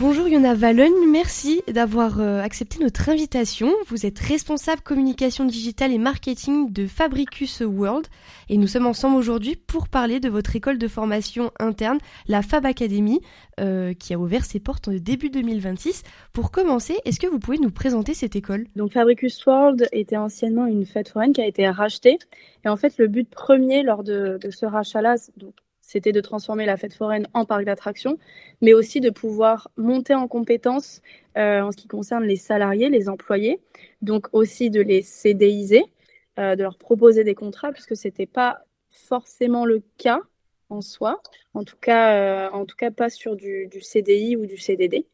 Bonjour Yona Valogne, merci d'avoir accepté notre invitation. Vous êtes responsable communication digitale et marketing de Fabricus World et nous sommes ensemble aujourd'hui pour parler de votre école de formation interne, la Fab Academy, qui a ouvert ses portes en début 2026. Pour commencer, est-ce que vous pouvez nous présenter cette école ? Donc Fabricus World était anciennement une fête foraine qui a été rachetée. Et en fait, le but premier lors de ce rachat-là, c'était de transformer la fête foraine en parc d'attractions, mais aussi de pouvoir monter en compétences en ce qui concerne les salariés, les employés, donc aussi de les CDIser, de leur proposer des contrats, puisque ce n'était pas forcément le cas en soi, en tout cas pas sur du CDI ou du CDD.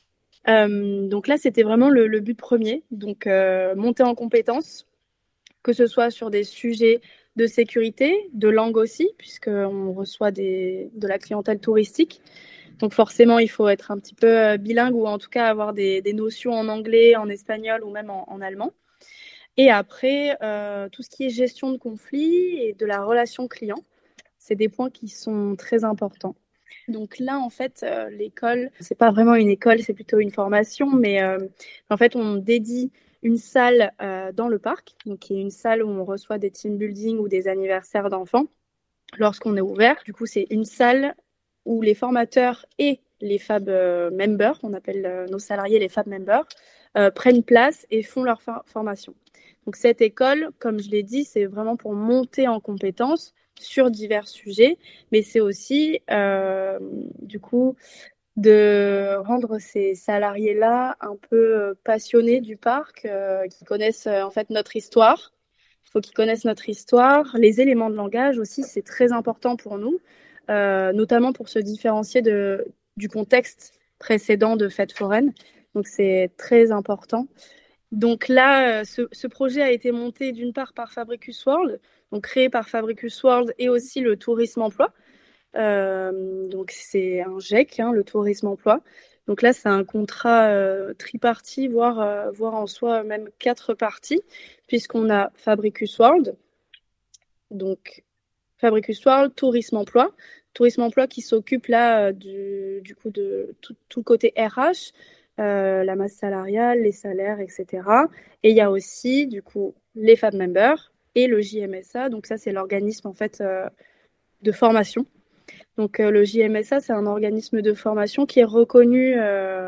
Donc là, c'était vraiment le but premier, donc monter en compétences, que ce soit sur des sujets de sécurité, de langue aussi, puisqu'on reçoit de la clientèle touristique. Donc forcément, il faut être un petit peu bilingue ou en tout cas avoir des notions en anglais, en espagnol ou même en allemand. Et après, tout ce qui est gestion de conflits et de la relation client, c'est des points qui sont très importants. Donc là, en fait, l'école, c'est pas vraiment une école, c'est plutôt une formation, mais en fait, on dédie une salle dans le parc, donc qui est une salle où on reçoit des team building ou des anniversaires d'enfants lorsqu'on est ouvert. Du coup, c'est une salle où les formateurs et les Fab members, on appelle nos salariés les Fab members, prennent place et font leur formation. Donc cette école, comme je l'ai dit, c'est vraiment pour monter en compétences sur divers sujets, mais c'est aussi du coup de rendre ces salariés-là un peu passionnés du parc, qui connaissent en fait notre histoire. Il faut qu'ils connaissent notre histoire, les éléments de langage aussi, c'est très important pour nous, notamment pour se différencier du contexte précédent de fête foraine. Donc c'est très important. Donc là, ce projet a été monté d'une part par Fabricus World, donc créé par Fabricus World et aussi le tourisme emploi. Donc c'est un GEC, le tourisme emploi. Donc là, c'est un contrat tripartite, voire en soi même 4 parties, puisqu'on a Fabricus World, donc Fabricus World, tourisme emploi. Tourisme emploi qui s'occupe là du coup de tout le côté RH, la masse salariale, les salaires, etc. Et il y a aussi du coup les Fab Members et le JMSA. Donc ça, c'est l'organisme en fait de formation. Donc le JMSA, c'est un organisme de formation qui est reconnu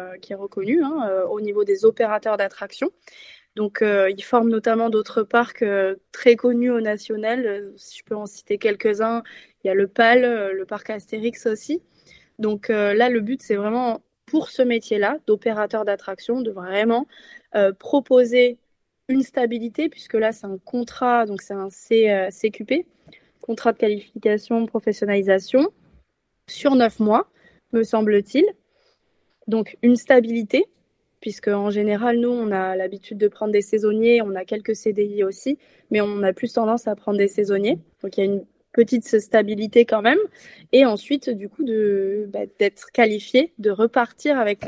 au niveau des opérateurs d'attraction. Donc ils forment notamment d'autres parcs très connus au national. Si je peux en citer quelques-uns, il y a le PAL, le parc Astérix aussi. Donc là, le but, c'est vraiment pour ce métier-là, d'opérateur d'attraction, de vraiment proposer une stabilité, puisque là, c'est un contrat, donc c'est un CQP, contrat de qualification, professionnalisation, sur 9 mois, me semble-t-il. Donc une stabilité, puisque en général, nous, on a l'habitude de prendre des saisonniers, on a quelques CDI aussi, mais on a plus tendance à prendre des saisonniers. Donc il y a une petite stabilité quand même. Et ensuite, du coup, d'être qualifié, de repartir avec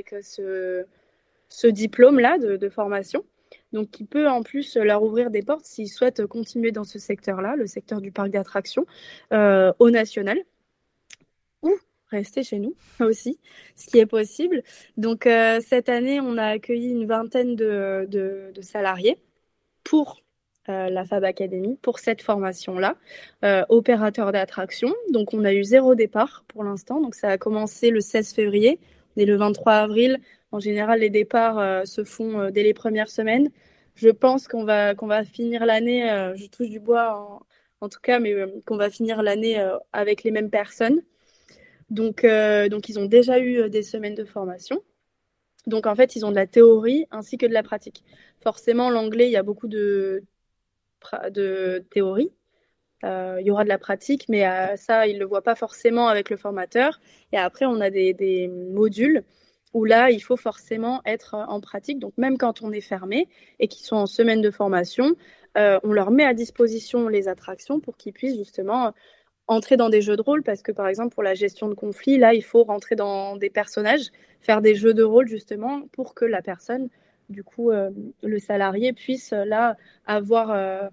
ce diplôme-là de formation. Donc, qui peut en plus leur ouvrir des portes s'ils souhaitent continuer dans ce secteur-là, le secteur du parc d'attractions, au national, ou rester chez nous aussi, ce qui est possible. Donc, cette année, on a accueilli une vingtaine de salariés pour la Fab Academy, pour cette formation-là, opérateur d'attraction. Donc, on a eu 0 départ pour l'instant. Donc, ça a commencé le 16 février. On est le 23 avril. En général, les départs se font dès les premières semaines. Je pense qu'on va finir l'année, je touche du bois en tout cas, mais qu'on va finir l'année avec les mêmes personnes. Donc, ils ont déjà eu des semaines de formation. Donc, en fait, ils ont de la théorie ainsi que de la pratique. Forcément, l'anglais, il y a beaucoup de théorie. Il y aura de la pratique, mais ça, ils ne le voient pas forcément avec le formateur. Et après, on a des modules où là, il faut forcément être en pratique. Donc, même quand on est fermé et qu'ils sont en semaine de formation, on leur met à disposition les attractions pour qu'ils puissent justement entrer dans des jeux de rôle, parce que par exemple pour la gestion de conflits, là il faut rentrer dans des personnages, faire des jeux de rôle justement pour que la personne, du coup le salarié puisse là avoir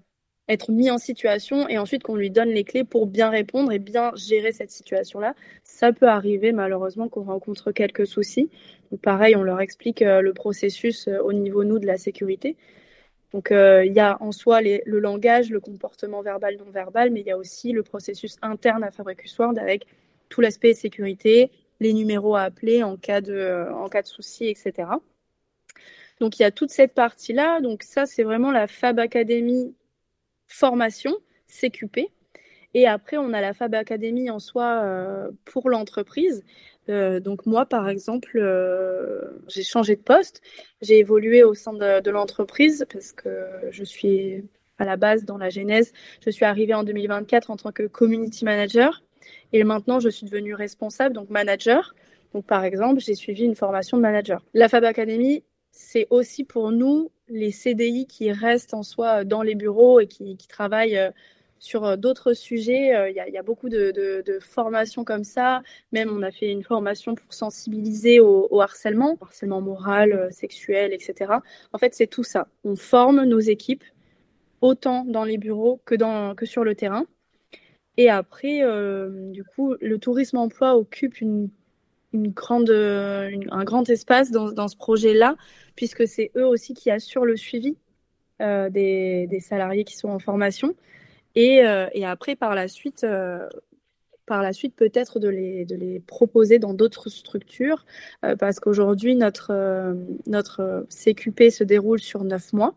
être mis en situation et ensuite qu'on lui donne les clés pour bien répondre et bien gérer cette situation-là. Ça peut arriver malheureusement qu'on rencontre quelques soucis. Donc pareil, on leur explique le processus au niveau, nous, de la sécurité. Donc il y a en soi le langage, le comportement verbal, non verbal, mais il y a aussi le processus interne à Fabricus World avec tout l'aspect sécurité, les numéros à appeler en cas de souci, etc. Donc il y a toute cette partie-là. Donc ça, c'est vraiment la Fab Academy formation, CQP. Et après, on a la Fab Academy en soi pour l'entreprise. Donc moi, par exemple, j'ai changé de poste. J'ai évolué au sein de l'entreprise parce que je suis à la base dans la genèse. Je suis arrivée en 2024 en tant que community manager. Et maintenant, je suis devenue responsable, donc manager. Donc par exemple, j'ai suivi une formation de manager. La Fab Academy, c'est aussi pour nous les CDI qui restent en soi dans les bureaux et qui travaillent sur d'autres sujets. Il y a beaucoup de formations comme ça. Même, on a fait une formation pour sensibiliser au harcèlement moral, sexuel, etc. En fait, c'est tout ça. On forme nos équipes autant dans les bureaux que sur le terrain. Et après, du coup, le tourisme emploi occupe un grand espace dans ce projet-là, puisque c'est eux aussi qui assurent le suivi des salariés qui sont en formation. Et après, par la suite, peut-être de les proposer dans d'autres structures, parce qu'aujourd'hui, notre CQP se déroule sur 9 mois.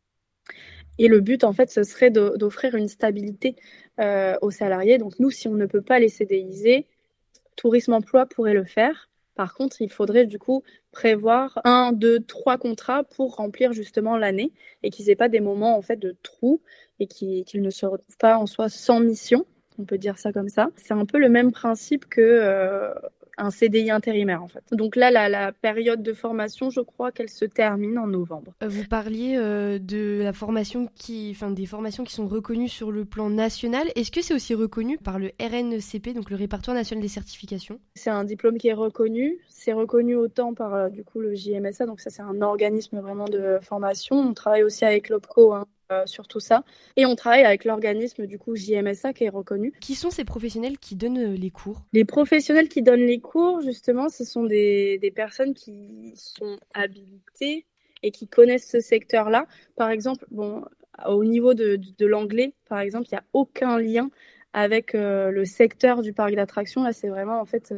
Et le but, en fait, ce serait d'offrir une stabilité aux salariés. Donc, nous, si on ne peut pas les CDIser, Tourisme Emploi pourrait le faire. Par contre, il faudrait du coup prévoir 1, 2, 3 contrats pour remplir justement l'année et qu'ils n'aient pas des moments en fait de trou et qu'ils ne se retrouvent pas en soi sans mission. On peut dire ça comme ça. C'est un peu le même principe que un CDI intérimaire en fait. Donc là, la période de formation, je crois qu'elle se termine en novembre. Vous parliez de la formation des formations qui sont reconnues sur le plan national. Est-ce que c'est aussi reconnu par le RNCP, donc le Répertoire national des certifications? C'est un diplôme qui est reconnu. C'est reconnu autant par du coup le JMSA, donc ça c'est un organisme vraiment de formation. On travaille aussi avec l'OPCO sur tout ça. Et on travaille avec l'organisme du coup JMSA qui est reconnu. Qui sont ces professionnels qui donnent les cours? Les professionnels qui donnent les cours, justement, ce sont des personnes qui sont habilitées et qui connaissent ce secteur-là. Par exemple, bon, au niveau de l'anglais, par exemple, il n'y a aucun lien avec le secteur du parc d'attractions. Là, c'est vraiment en fait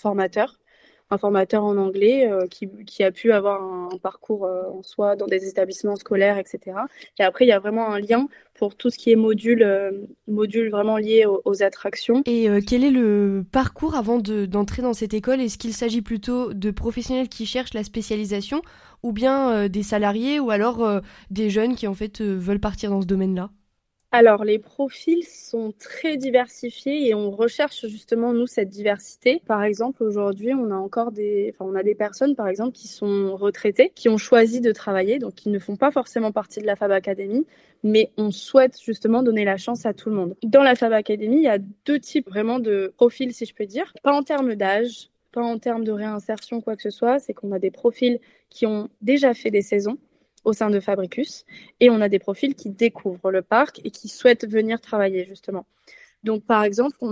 un formateur en anglais qui a pu avoir un parcours en soi dans des établissements scolaires, etc. Et après, il y a vraiment un lien pour tout ce qui est module vraiment lié aux attractions. Et quel est le parcours avant d'entrer dans cette école? Est-ce qu'il s'agit plutôt de professionnels qui cherchent la spécialisation ou bien des salariés ou alors des jeunes qui en fait veulent partir dans ce domaine-là? Alors, les profils sont très diversifiés et on recherche justement, nous, cette diversité. Par exemple, aujourd'hui, on a on a des personnes, par exemple, qui sont retraitées, qui ont choisi de travailler, donc qui ne font pas forcément partie de la Fab Academy, mais on souhaite justement donner la chance à tout le monde. Dans la Fab Academy, il y a deux types vraiment de profils, si je peux dire. Pas en termes d'âge, pas en termes de réinsertion, quoi que ce soit, c'est qu'on a des profils qui ont déjà fait des saisons au sein de Fabricus et on a des profils qui découvrent le parc et qui souhaitent venir travailler justement. Donc par exemple, on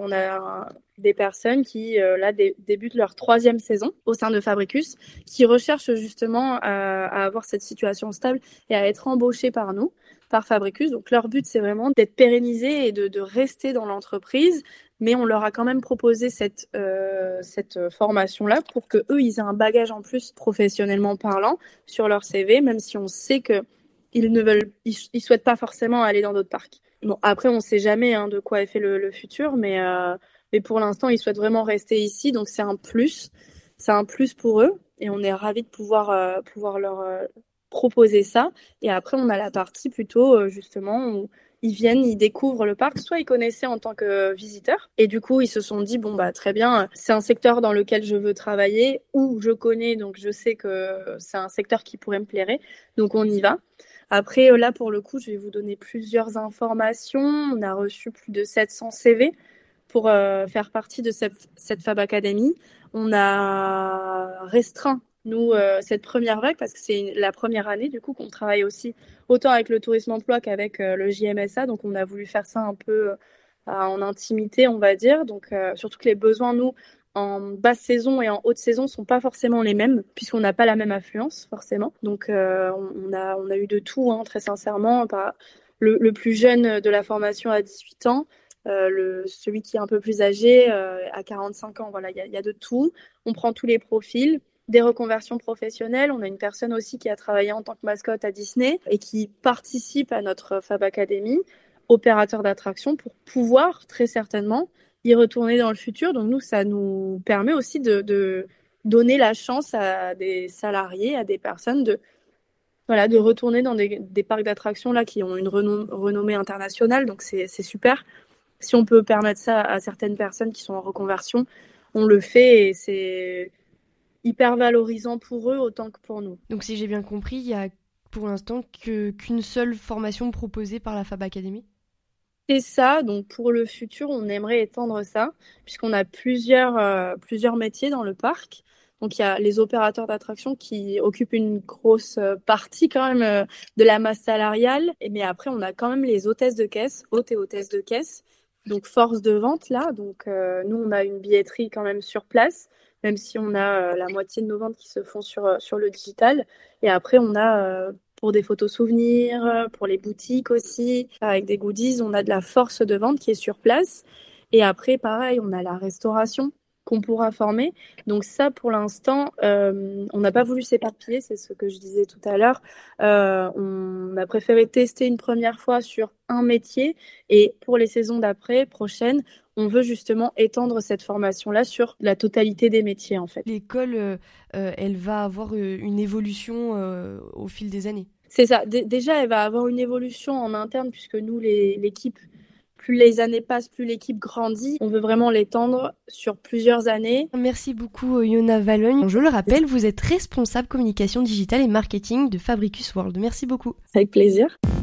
a des personnes qui là débutent leur 3e saison au sein de Fabricus, qui recherchent justement à avoir cette situation stable et à être embauchées par nous, par Fabricus. Donc leur but c'est vraiment d'être pérennisés et de rester dans l'entreprise, mais on leur a quand même proposé cette formation-là pour que eux ils aient un bagage en plus professionnellement parlant sur leur CV, même si on sait que ils souhaitent pas forcément aller dans d'autres parcs. Bon, après, on sait jamais de quoi est fait le futur, mais pour l'instant, ils souhaitent vraiment rester ici, donc c'est un plus. C'est un plus pour eux, et on est ravis de pouvoir leur proposer ça. Et après, on a la partie plutôt, justement, où ils viennent, ils découvrent le parc, soit ils connaissaient en tant que visiteurs, et du coup, ils se sont dit, bon, bah, très bien, c'est un secteur dans lequel je veux travailler, ou je connais, donc je sais que c'est un secteur qui pourrait me plaire, donc on y va. Après, là, pour le coup, je vais vous donner plusieurs informations. On a reçu plus de 700 CV pour faire partie de cette Fab Academy. On a restreint nous, cette première vague, parce que c'est la première année, du coup, qu'on travaille aussi autant avec le tourisme emploi qu'avec le JMSA. Donc, on a voulu faire ça un peu en intimité, on va dire. Donc, surtout que les besoins, nous, en basse saison et en haute saison, sont pas forcément les mêmes, puisqu'on n'a pas la même affluence, forcément. Donc, on a eu de tout, hein, très sincèrement. Le plus jeune de la formation à 18 ans, celui qui est un peu plus âgé à 45 ans. Voilà, il y a de tout. On prend tous les profils. Des reconversions professionnelles. On a une personne aussi qui a travaillé en tant que mascotte à Disney et qui participe à notre Fab Academy, opérateur d'attraction, pour pouvoir très certainement y retourner dans le futur. Donc nous, ça nous permet aussi de donner la chance à des salariés, à des personnes de retourner dans des parcs d'attractions là qui ont une renommée internationale. Donc c'est super. Si on peut permettre ça à certaines personnes qui sont en reconversion, on le fait et c'est hyper valorisant pour eux autant que pour nous. Donc si j'ai bien compris, il y a pour l'instant qu'une seule formation proposée par la Fab Academy. C'est ça, donc pour le futur, on aimerait étendre ça, puisqu'on a plusieurs métiers dans le parc. Donc il y a les opérateurs d'attraction qui occupent une grosse partie quand même de la masse salariale. Mais après, on a quand même les hôtesses de caisse, hôtes et hôtesses de caisse, donc force de vente là. Donc nous, on a une billetterie quand même sur place, même si on a la moitié de nos ventes qui se font sur le digital. Et après, on a pour des photos souvenirs, pour les boutiques aussi, avec des goodies, on a de la force de vente qui est sur place. Et après, pareil, on a la restauration qu'on pourra former. Donc ça, pour l'instant, on n'a pas voulu s'éparpiller, c'est ce que je disais tout à l'heure. On a préféré tester une première fois sur un métier et pour les saisons d'après, prochaines, on veut justement étendre cette formation-là sur la totalité des métiers en fait. L'école, elle va avoir une évolution au fil des années. C'est ça. Déjà, elle va avoir une évolution en interne puisque nous, l'équipe, plus les années passent, plus l'équipe grandit. On veut vraiment l'étendre sur plusieurs années. Merci beaucoup, Yona Valogne. Je le rappelle, vous êtes responsable communication digitale et marketing de Fabricus World. Merci beaucoup. Avec plaisir.